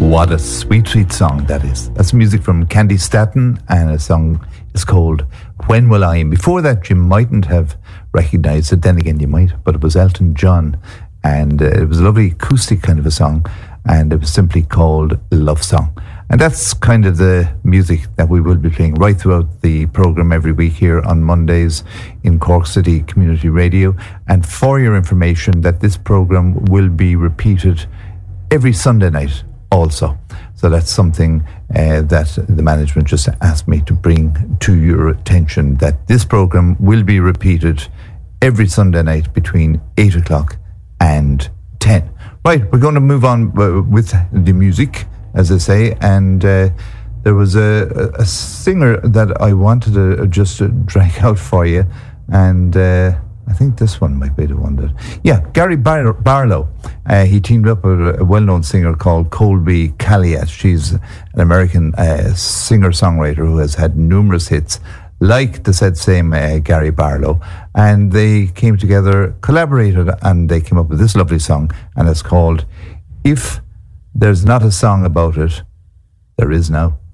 What a sweet, sweet song that is. That's music from Candy Staton, and a song is called When Will I? And before that, you mightn't have recognised it, then again you might, but it was Elton John, and it was a lovely acoustic kind of a song, and it was simply called Love Song. And that's kind of the music that we will be playing right throughout the programme every week here on Mondays in Cork City Community Radio. And for your information, that this programme will be repeated every Sunday night also. So that's something that the management just asked me to bring to your attention, that this programme will be repeated every Sunday night between 8 o'clock and 10. Right, we're going to move on with the music, as I say, and there was a singer that I wanted to just drag out for you, and I think this one might be the one that... Yeah, Gary Barlow. He teamed up with a well-known singer called Colby Calliet. She's an American singer-songwriter who has had numerous hits, like the said same Gary Barlow. And they came together, collaborated, and they came up with this lovely song, and it's called If There's Not a Song About It, There Is Now.